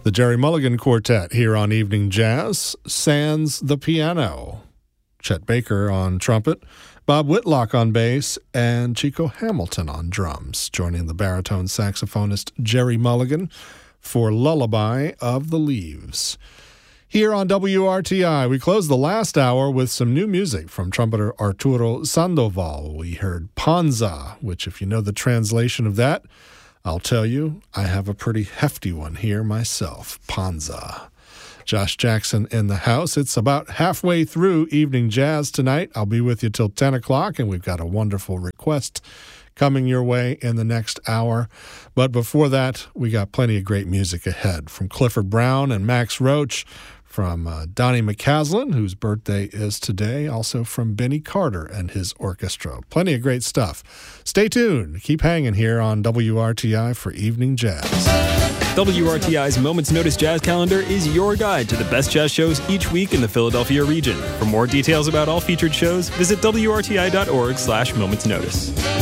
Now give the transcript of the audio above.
The Jerry Mulligan Quartet here on Evening Jazz, sans the piano. Chet Baker on trumpet, Bob Whitlock on bass, and Chico Hamilton on drums, joining the baritone saxophonist Jerry Mulligan for Lullaby of the Leaves. Here on WRTI, we close the last hour with some new music from trumpeter Arturo Sandoval. We heard Panza, which, if you know the translation of that, I'll tell you, I have a pretty hefty one here myself, Panza. Josh Jackson in the house. It's about halfway through Evening Jazz tonight. I'll be with you till 10 o'clock, and we've got a wonderful request coming your way in the next hour. But before that, we got plenty of great music ahead from Clifford Brown and Max Roach, from Donnie McCaslin, whose birthday is today, also from Benny Carter and his orchestra. Plenty of great stuff. Stay tuned. Keep hanging here on WRTI for Evening Jazz. WRTI's Moments Notice Jazz Calendar is your guide to the best jazz shows each week in the Philadelphia region. For more details about all featured shows, visit WRTI.org/momentsnotice.